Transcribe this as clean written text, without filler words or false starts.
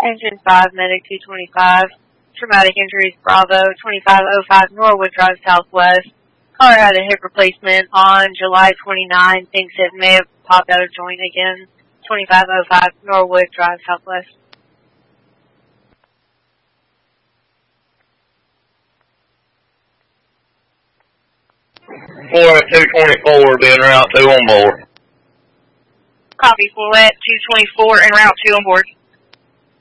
Engine 5, Medic 225. Traumatic injuries, Bravo, 2505 Norwood Drive Southwest. Caller had a hip replacement on July 29. Thinks it may have popped out of joint again. 2505 Norwood Drive Southwest. 4 at 224, being route 2 on board. Copy, 4 at 224 and route 2 on board.